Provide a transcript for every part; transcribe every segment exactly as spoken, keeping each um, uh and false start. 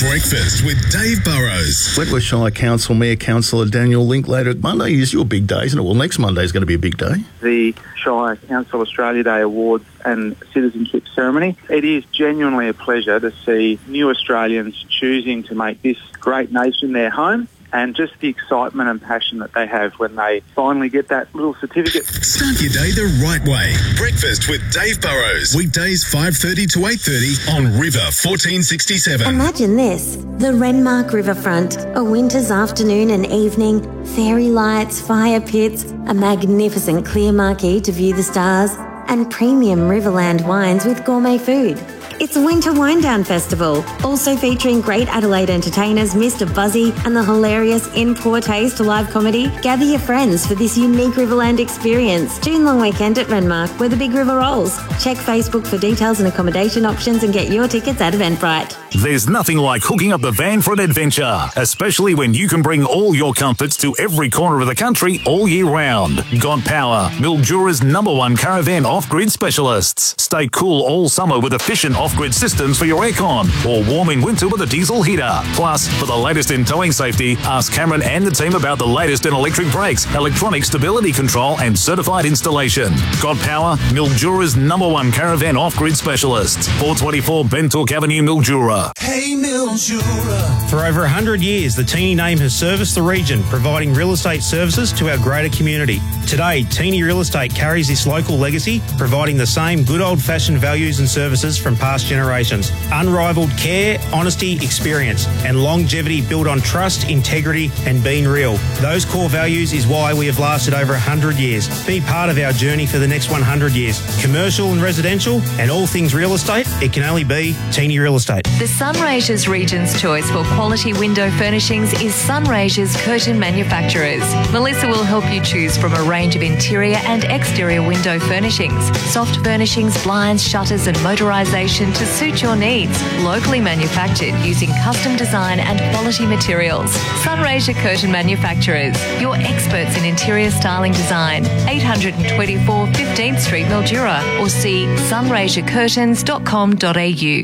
Breakfast with Dave Burrows. Wentworth Shire Council Mayor Councillor Daniel Linklater. Monday is your big day, isn't it? Well, next Monday is going to be a big day. The Shire Council Australia Day Awards and Citizenship Ceremony. It is genuinely a pleasure to see new Australians choosing to make this great nation their home, and just the excitement and passion that they have when they finally get that little certificate. Start your day the right way. Breakfast with Dave Burrows. Weekdays five thirty to eight thirty on River fourteen sixty-seven. Imagine this, the Renmark Riverfront, a winter's afternoon and evening, fairy lights, fire pits, a magnificent clear marquee to view the stars, and premium Riverland wines with gourmet food. It's Winter Winedown Festival, also featuring great Adelaide entertainers Mister Buzzy and the hilarious In Poor Taste live comedy. Gather your friends for this unique Riverland experience. June long weekend at Renmark, where the big river rolls. Check Facebook for details and accommodation options and get your tickets at Eventbrite. There's nothing like hooking up the van for an adventure, especially when you can bring all your comforts to every corner of the country all year round. God Power, Mildura's number one caravan off-grid specialists. Stay cool all summer with efficient off-grid systems for your aircon, or warm in winter with a diesel heater. Plus, for the latest in towing safety, ask Cameron and the team about the latest in electric brakes, electronic stability control and certified installation. God Power, Mildura's number one caravan off-grid specialists. four twenty-four Bentook Avenue, Mildura. Hey Mildura. For over one hundred years, the Teeny name has serviced the region, providing real estate services to our greater community. Today, Teeny Real Estate carries this local legacy, providing the same good old-fashioned values and services from past generations. Unrivaled care, honesty, experience, and longevity built on trust, integrity, and being real. Those core values is why we have lasted over one hundred years. Be part of our journey for the next one hundred years. Commercial and residential, and all things real estate, it can only be Teeny Real Estate. The Sunraysia's Region's choice for quality window furnishings is Sunraysia's Curtain Manufacturers. Melissa will help you choose from a range of interior and exterior window furnishings, soft furnishings, blinds, shutters and motorisation to suit your needs. Locally manufactured using custom design and quality materials. Sunraysia Curtain Manufacturers, your experts in interior styling design. eight twenty-four fifteenth Street, Mildura, or see sunraysia curtains dot com dot a u.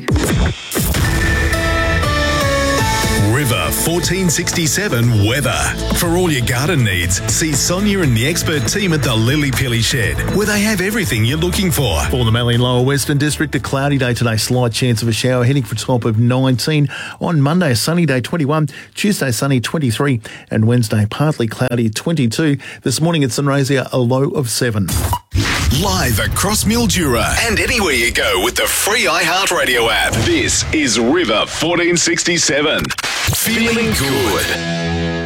River fourteen sixty-seven weather. For all your garden needs, see Sonia and the expert team at the Lily Pilly Shed, where they have everything you're looking for. For the Mallee and Lower Western District, a cloudy day today, slight chance of a shower, heading for a top of nineteen. On Monday, a sunny day, twenty-one. Tuesday, sunny, twenty-three. And Wednesday, partly cloudy, twenty-two. This morning at Sunraysia, a low of seven. Live across Mildura and anywhere you go with the free iHeartRadio app. This is River fourteen sixty-seven. Feeling good.